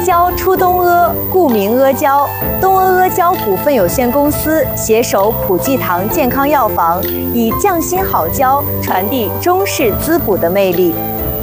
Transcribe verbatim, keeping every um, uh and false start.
胶出东阿，故名阿胶。东阿阿胶股份有限公司携手普济堂健康药房，以匠心好胶传递中式滋补的魅力。